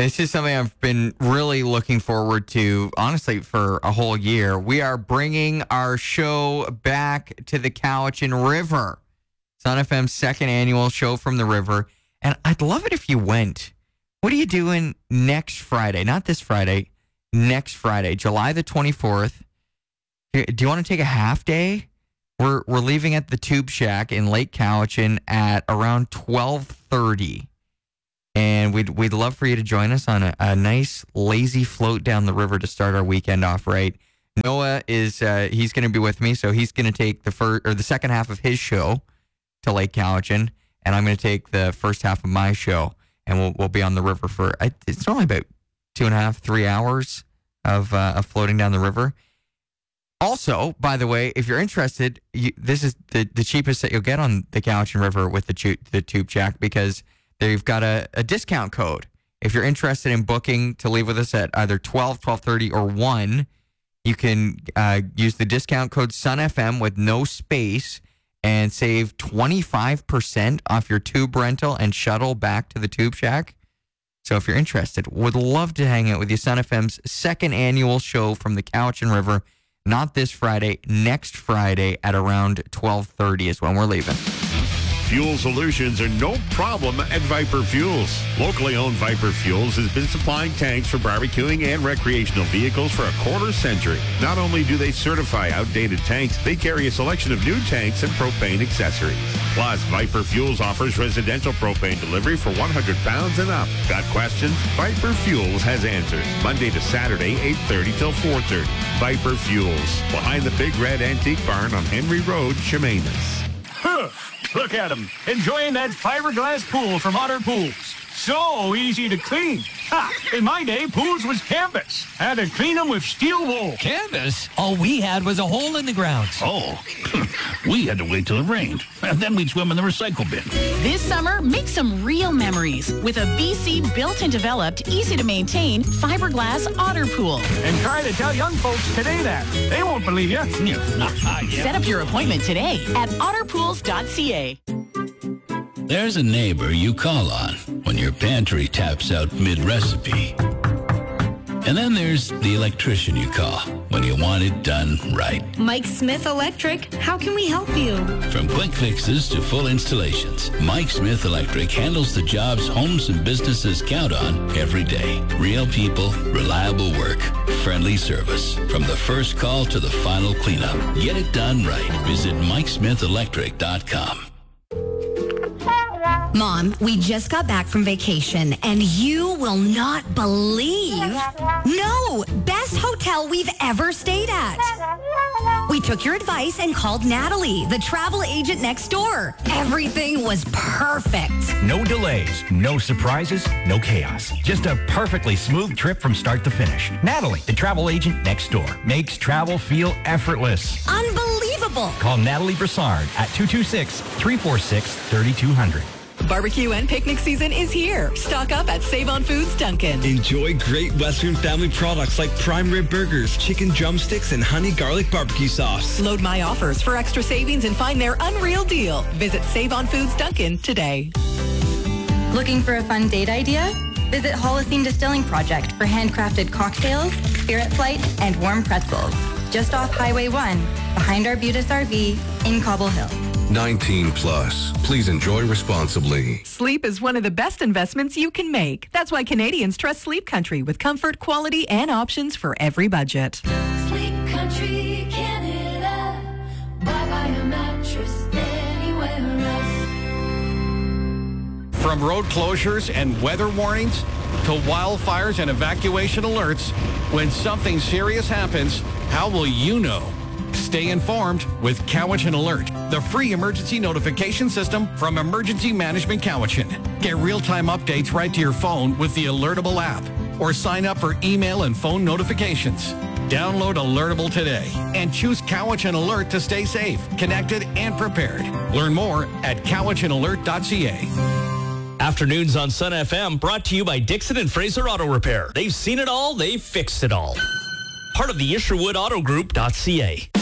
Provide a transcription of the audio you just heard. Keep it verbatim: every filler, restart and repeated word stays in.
This is something I've been really looking forward to, honestly, for a whole year. We are bringing our show back to the Cowichan River. Sun F M's second annual show from the river. And I'd love it if you went. What are you doing next Friday? Not this Friday. Next Friday, July the twenty-fourth. Do you want to take a half day? We're we're leaving at the Tube Shack in Lake Cowichan at around twelve thirty. And we'd we'd love for you to join us on a, a nice lazy float down the river to start our weekend off right. Noah is uh, he's going to be with me, so he's going to take the first or the second half of his show to Lake Cowichan, and I'm going to take the first half of my show, and we'll we'll be on the river for it's only about two and a half, three hours of uh, of floating down the river. Also, by the way, if you're interested, you, this is the, the cheapest that you'll get on the Cowichan River with the tu- the Tube Shack because they've got a, a discount code. If you're interested in booking to leave with us at either twelve, twelve thirty, or one, you can uh, use the discount code SUNFM with no space and save twenty-five percent off your tube rental and shuttle back to the Tube Shack. So if you're interested, would love to hang out with you. Sun F M's second annual show from the Cowichan River. Not this Friday, next Friday at around twelve thirty is when we're leaving. Fuel solutions are no problem at Viper Fuels. Locally owned Viper Fuels has been supplying tanks for barbecuing and recreational vehicles for a quarter century. Not only do they certify outdated tanks, they carry a selection of new tanks and propane accessories. Plus, Viper Fuels offers residential propane delivery for one hundred pounds and up. Got questions? Viper Fuels has answers. Monday to Saturday, eight thirty till four thirty. Viper Fuels, behind the Big Red Antique Barn on Henry Road, Chemainus. Huh. Look at him, enjoying that fiberglass pool from Otter Pools. So easy to clean. Ha! In my day, pools was canvas. Had to clean them with steel wool. Canvas? All we had was a hole in the ground. Oh, we had to wait till it rained. And then we'd swim in the recycle bin. This summer, make some real memories with a B C built and developed, easy to maintain fiberglass Otter Pool. And try to tell young folks today that. They won't believe you. Yeah. Set up your appointment today at otter pools dot c a. There's a neighbor you call on when your pantry taps out mid-recipe. And then there's the electrician you call when you want it done right. Mike Smith Electric, how can we help you? From quick fixes to full installations, Mike Smith Electric handles the jobs homes and businesses count on every day. Real people, reliable work, friendly service. From the first call to the final cleanup. Get it done right. Visit mike smith electric dot com. Mom, we just got back from vacation, and you will not believe. No, best hotel we've ever stayed at. We took your advice and called Natalie, the travel agent next door. Everything was perfect. No delays, no surprises, no chaos. Just a perfectly smooth trip from start to finish. Natalie, the travel agent next door, makes travel feel effortless. Unbelievable. Call Natalie Brassard at two two six, three four six, three two zero zero. Barbecue and picnic season is here. Stock up at Save on Foods Duncan. Enjoy great Western family products like prime rib burgers, chicken drumsticks, and honey garlic barbecue sauce. Load my offers for extra savings and find their unreal deal. Visit Save on Foods Duncan today. Looking for a fun date idea? Visit Holocene Distilling Project for handcrafted cocktails, spirit flight, and warm pretzels. Just off Highway one, behind Arbutus R V in Cobble Hill. nineteen plus. Please enjoy responsibly. Sleep is one of the best investments you can make. That's why Canadians trust Sleep Country with comfort, quality, and options for every budget. Sleep Country, Canada. Buy, buy a mattress anywhere else. From road closures and weather warnings to wildfires and evacuation alerts, when something serious happens, how will you know? Stay informed with Cowichan Alert, the free emergency notification system from Emergency Management Cowichan. Get real-time updates right to your phone with the Alertable app, or sign up for email and phone notifications. Download Alertable today and choose Cowichan Alert to stay safe, connected, and prepared. Learn more at cowichan alert dot c a. Afternoons on Sun F M, brought to you by Dixon and Fraser Auto Repair. They've seen it all, they've fixed it all. Part of the Isherwood Auto Group dot c a.